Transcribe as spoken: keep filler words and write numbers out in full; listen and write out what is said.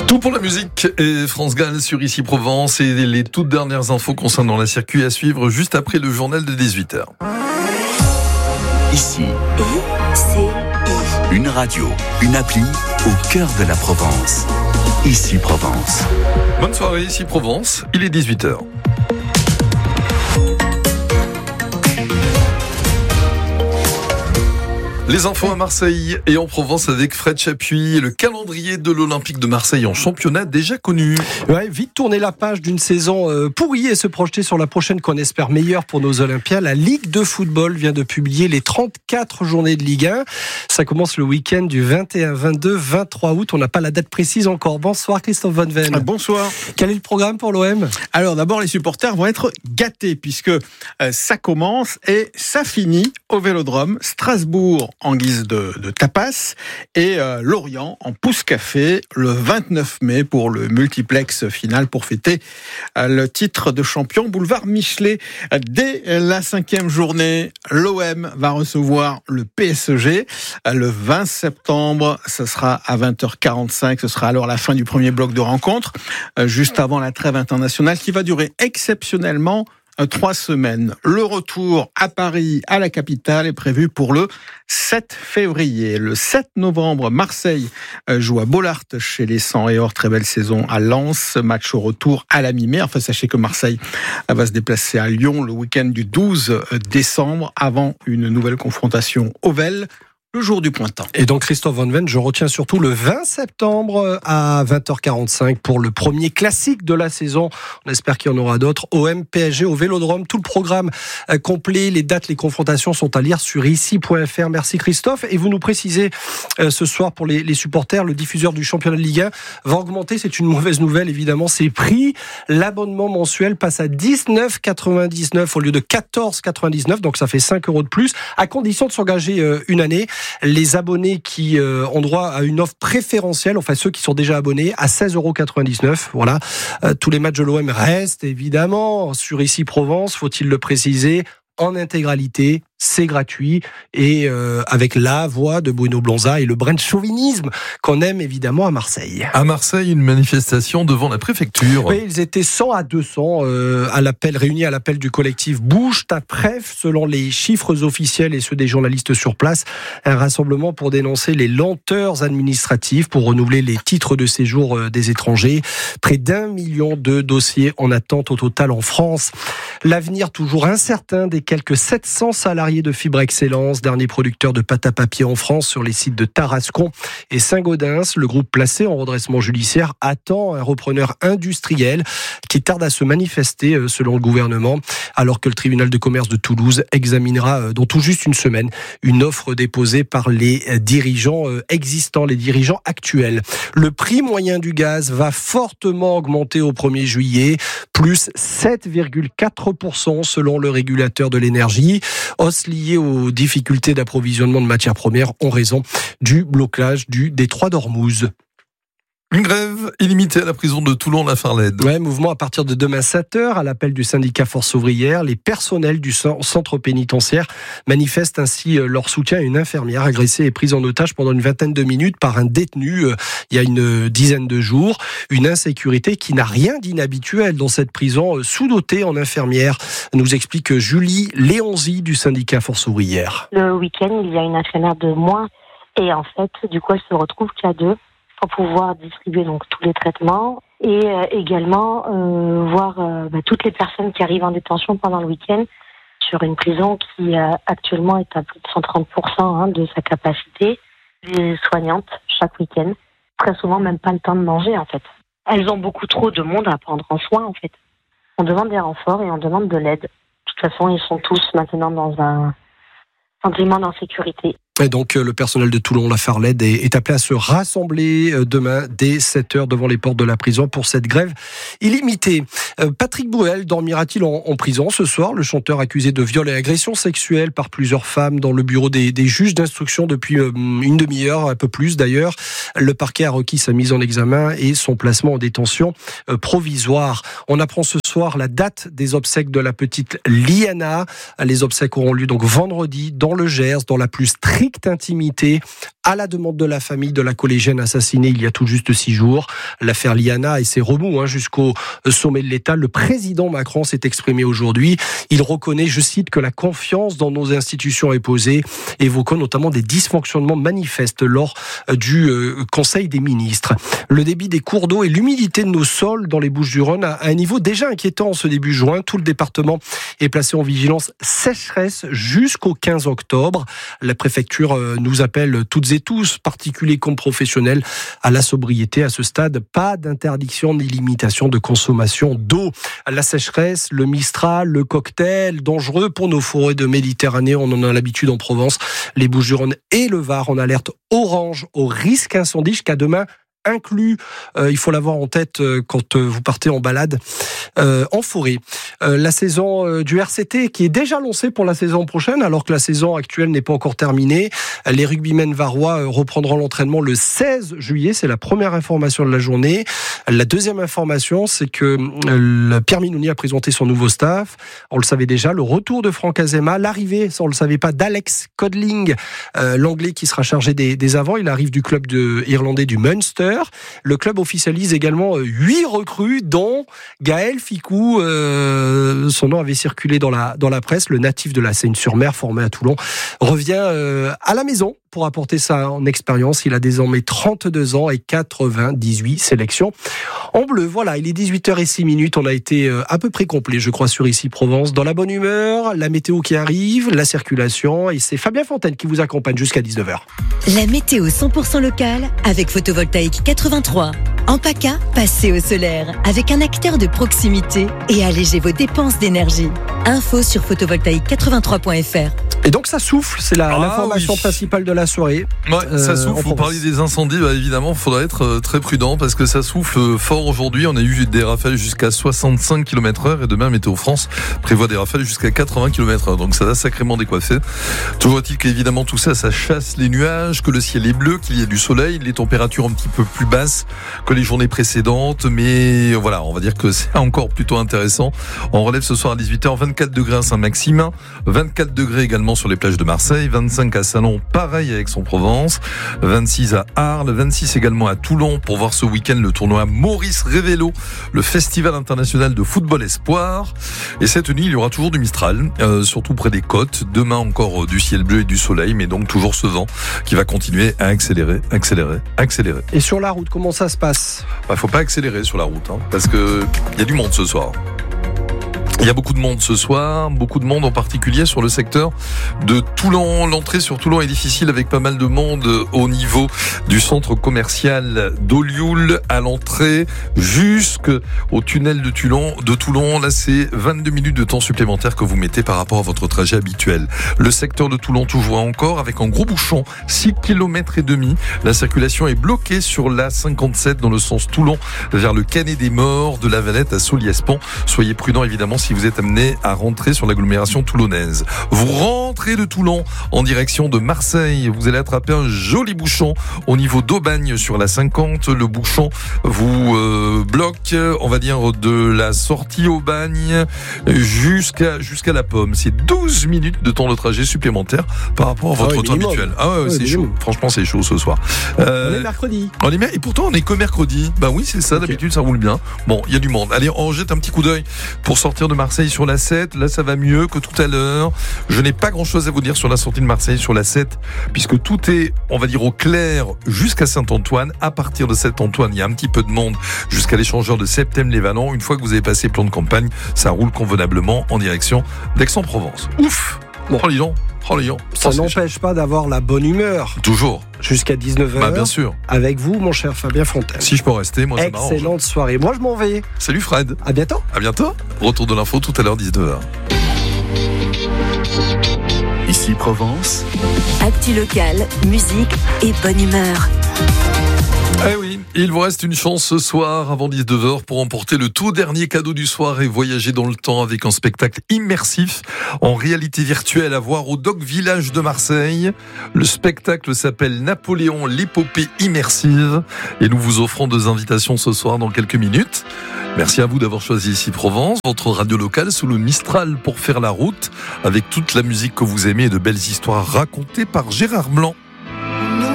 Tout pour la musique et France Gall sur Ici Provence et les toutes dernières infos concernant la circuit à suivre juste après le journal de dix-huit heures. Ici, une radio, une appli au cœur de la Provence. Ici Provence. Bonne soirée, Ici Provence, il est dix-huit heures. Les infos à Marseille et en Provence avec Fred Chapuis. Le calendrier de l'Olympique de Marseille en championnat déjà connu. Ouais, vite tourner la page d'une saison euh, pourrie et se projeter sur la prochaine qu'on espère meilleure pour nos Olympiens. La Ligue de football vient de publier les trente-quatre journées de Ligue un. Ça commence le week-end du vingt et un, vingt-deux, vingt-trois août. On n'a pas la date précise encore. Bonsoir Christophe Van Ven. Ah, bonsoir. Quel est le programme pour l'O M ? Alors d'abord, les supporters vont être gâtés puisque euh, ça commence et ça finit au Vélodrome. Strasbourg en guise de, de tapas et euh, Lorient en pouce-café le vingt-neuf mai pour le multiplex final pour fêter euh, le titre de champion boulevard Michelet. Dès la cinquième journée, l'O M va recevoir le P S G. Euh, le vingt septembre, ce sera à vingt heures quarante-cinq. Ce sera alors la fin du premier bloc de rencontre, euh, juste avant la trêve internationale qui va durer exceptionnellement Trois semaines. Le retour à Paris, à la capitale, est prévu pour le sept février. Le sept novembre, Marseille joue à Bollaert chez les cent et or. Très belle saison à Lens. Match au retour à la mi-mai. Enfin, sachez que Marseille va se déplacer à Lyon le week-end du douze décembre avant une nouvelle confrontation au Vel le jour du printemps. Et donc Christophe Van Ven, je retiens surtout le vingt septembre à vingt heures quarante-cinq pour le premier classique de la saison. On espère qu'il y en aura d'autres. O M P S G au Vélodrome. Tout le programme complet, les dates, les confrontations sont à lire sur ici point f r. Merci Christophe. Et vous nous précisez euh, ce soir pour les, les supporters, le diffuseur du championnat de Ligue un va augmenter. C'est une mauvaise nouvelle évidemment. Ses prix, l'abonnement mensuel passe à dix-neuf quatre-vingt-dix-neuf au lieu de quatorze quatre-vingt-dix-neuf. Donc ça fait cinq euros de plus à condition de s'engager euh, une année. Les abonnés qui euh, ont droit à une offre préférentielle, enfin ceux qui sont déjà abonnés, à seize euros quatre-vingt-dix-neuf. Voilà. Euh, tous les matchs de l'O M restent évidemment sur Ici Provence, faut-il le préciser, en intégralité. C'est gratuit et euh, avec la voix de Bruno Blonza et le brin de chauvinisme qu'on aime évidemment à Marseille. À Marseille, une manifestation devant la préfecture. Oui, ils étaient cent à deux cents euh, à l'appel, réunis à l'appel du collectif Bouge ta Préf, selon les chiffres officiels et ceux des journalistes sur place. Un rassemblement pour dénoncer les lenteurs administratives pour renouveler les titres de séjour euh, des étrangers. Près d'un million de dossiers en attente au total en France. L'avenir toujours incertain des quelques sept cents salariés de Fibre Excellence, dernier producteur de pâte à papier en France sur les sites de Tarascon et Saint-Gaudens. Le groupe placé en redressement judiciaire attend un repreneur industriel qui tarde à se manifester selon le gouvernement, alors que le tribunal de commerce de Toulouse examinera dans tout juste une semaine une offre déposée par les dirigeants existants, les dirigeants actuels. Le prix moyen du gaz va fortement augmenter au premier juillet, plus sept virgule quatre pour cent selon le régulateur de l'énergie. Hausse liée aux difficultés d'approvisionnement de matières premières en raison du blocage du détroit d'Ormuz. Une grève illimitée à la prison de Toulon-la-Farlède. Ouais, mouvement à partir de demain sept heures à l'appel du syndicat Force Ouvrière. Les personnels du centre pénitentiaire manifestent ainsi leur soutien à une infirmière agressée et prise en otage pendant une vingtaine de minutes par un détenu euh, il y a une dizaine de jours. Une insécurité qui n'a rien d'inhabituel dans cette prison euh, sous-dotée en infirmières, nous explique Julie Léonzi du syndicat Force Ouvrière. Le week-end, il y a une infirmière de moins et en fait, du coup, elle se retrouve qu'à deux pour pouvoir distribuer donc tous les traitements et euh, également euh, voir euh, bah, toutes les personnes qui arrivent en détention pendant le week-end sur une prison qui euh, actuellement est à plus de cent trente pour cent hein, de sa capacité. Les soignantes chaque week-end, très souvent même pas le temps de manger en fait. Elles ont beaucoup trop de monde à prendre en soin en fait. On demande des renforts et on demande de l'aide. De toute façon, ils sont tous maintenant dans un sentiment d'insécurité. Et donc, le personnel de Toulon-la-Farlède est appelé à se rassembler demain dès sept heures devant les portes de la prison pour cette grève illimitée. Patrick Bruel dormira-t-il en, en prison ce soir? Le chanteur accusé de viol et agression sexuelle par plusieurs femmes dans le bureau des, des juges d'instruction depuis une demi-heure, un peu plus d'ailleurs. Le parquet a requis sa mise en examen et son placement en détention provisoire. On apprend ce soir la date des obsèques de la petite Liana. Les obsèques auront lieu donc vendredi dans le Gers, dans la plus stricte intimité, à la demande de la famille de la collégienne assassinée il y a tout juste six jours. L'affaire Liana et ses remous hein, jusqu'au sommet de l'État. Le président Macron s'est exprimé aujourd'hui. Il reconnaît, je cite, que la confiance dans nos institutions est posée, évoquant notamment des dysfonctionnements manifestes lors du euh, Conseil des ministres. Le débit des cours d'eau et l'humidité de nos sols dans les Bouches-du-Rhône à un niveau déjà inquiétant en ce début juin. Tout le département est placé en vigilance sécheresse jusqu'au quinze octobre. La préfecture nous appelle toutes et tous, particuliers comme professionnels, à la sobriété. À ce stade, pas d'interdiction ni limitation de consommation d'eau. La sécheresse, le Mistral, le cocktail, dangereux pour nos forêts de Méditerranée. On en a l'habitude en Provence. Les Bouches-du-Rhône et le Var en alerte orange au risque incendie jusqu'à demain inclus. Euh, il faut l'avoir en tête euh, quand euh, vous partez en balade euh, en forêt. Euh, la saison euh, du R C T qui est déjà lancée pour la saison prochaine, alors que la saison actuelle n'est pas encore terminée. Les rugbymen varois euh, reprendront l'entraînement le seize juillet. C'est la première information de la journée. La deuxième information, c'est que euh, Pierre Minouni a présenté son nouveau staff. On le savait déjà, le retour de Franck Azema, l'arrivée, ça on le savait pas, d'Alex Codling, euh, l'anglais qui sera chargé des, des avants. Il arrive du club de, irlandais du Munster. Le club officialise également huit recrues, dont Gaël Ficou. Euh, son nom avait circulé dans la, dans la presse. Le natif de la Seine-sur-Mer, formé à Toulon, revient euh, à la maison pour apporter sa en expérience. Il a désormais trente-deux ans et quatre-vingt-dix-huit sélections en bleu. Voilà, il est dix-huit heures zéro six minutes. On a été à peu près complet, je crois, sur Ici Provence. Dans la bonne humeur, la météo qui arrive, la circulation. Et c'est Fabien Fontaine qui vous accompagne jusqu'à dix-neuf heures. La météo cent pour cent locale avec Photovoltaïque quatre-vingt-trois. En PACA, passez au solaire avec un acteur de proximité et allégez vos dépenses d'énergie. Info sur photovoltaïque quatre-vingt-trois point f r. Et donc ça souffle, c'est la, ah, l'information oui. principale de la soirée. Ouais, euh, ça souffle. Vous parliez des incendies, bah, évidemment, il faudra être euh, très prudent parce que ça souffle fort aujourd'hui. On a eu des rafales jusqu'à soixante-cinq kilomètres heure et demain, Météo France prévoit des rafales jusqu'à quatre-vingts kilomètres heure. Donc ça va sacrément décoiffer. Toujours est-il qu'évidemment tout ça, ça chasse les nuages, que le ciel est bleu, qu'il y a du soleil, les températures un petit peu plus basses que les journées précédentes. Mais voilà, on va dire que c'est encore plutôt intéressant. On relève ce soir à dix-huit heures vingt-quatre degrés à Saint-Maximin, vingt-quatre degrés également sur les plages de Marseille, vingt-cinq à Salon, pareil à Aix-en-Provence, vingt-six à Arles, vingt-six également à Toulon pour voir ce week-end le tournoi Maurice Révélo, le festival international de football espoir. Et cette nuit, il y aura toujours du Mistral, euh, surtout près des côtes. Demain encore euh, du ciel bleu et du soleil, mais donc toujours ce vent qui va continuer à accélérer, accélérer, accélérer. Et sur la route, comment ça se passe ? Bah, faut pas accélérer sur la route, hein, parce que il y a du monde ce soir. Il y a beaucoup de monde ce soir, beaucoup de monde en particulier sur le secteur de Toulon. L'entrée sur Toulon est difficile avec pas mal de monde au niveau du centre commercial d'Olioul à l'entrée jusqu'au tunnel de Toulon. De Toulon, là c'est vingt-deux minutes de temps supplémentaire que vous mettez par rapport à votre trajet habituel. Le secteur de Toulon toujours encore avec un gros bouchon, six kilomètres et demi. La circulation est bloquée sur la cinquante-sept dans le sens Toulon vers le Canet des Morts, de la Valette à Soliespont. Soyez prudents évidemment si vous êtes amené à rentrer sur l'agglomération toulonnaise. Vous rentrez de Toulon en direction de Marseille. Vous allez attraper un joli bouchon au niveau d'Aubagne sur la cinquante. Le bouchon vous euh, bloque, on va dire, de la sortie Aubagne jusqu'à jusqu'à la Pomme. C'est douze minutes de temps de trajet supplémentaire par rapport à votre ah oui, temps habituel. Ah ouais, ouais c'est chaud. Franchement, c'est chaud ce soir. Euh, on est mercredi. On est, et pourtant, on est que mercredi. Bah oui, c'est ça. Okay. D'habitude, ça roule bien. Bon, il y a du monde. Allez, on jette un petit coup d'œil pour sortir de Marseille sur la sept. Là, ça va mieux que tout à l'heure. Je n'ai pas grand-chose à vous dire sur la sortie de Marseille sur la sept, puisque tout est, on va dire, au clair jusqu'à Saint-Antoine. À partir de Saint-Antoine, il y a un petit peu de monde jusqu'à l'échangeur de Septem-les-Vallons. Une fois que vous avez passé plan de campagne, ça roule convenablement en direction d'Aix-en-Provence. Ouf! Bon, oh, Lyon. Oh, Lyon. Ça oh, n'empêche pas d'avoir la bonne humeur. Toujours. Jusqu'à dix-neuf heures. Bah, bien sûr. Avec vous, mon cher Fabien Fontaine. Si je peux rester, moi, ça m'arrange. Excellente soirée. Moi, je m'en vais. Salut, Fred. À bientôt. À bientôt. Retour de l'info tout à l'heure, dix-neuf heures. Ici Provence. Actu local, musique et bonne humeur. Eh oui, il vous reste une chance ce soir avant dix-neuf heures pour emporter le tout dernier cadeau du soir et voyager dans le temps avec un spectacle immersif en réalité virtuelle à voir au Dock Village de Marseille. Le spectacle s'appelle Napoléon, l'épopée immersive et nous vous offrons deux invitations ce soir dans quelques minutes. Merci à vous d'avoir choisi Ici Provence, votre radio locale sous le Mistral pour faire la route avec toute la musique que vous aimez et de belles histoires racontées par Gérard Blanc.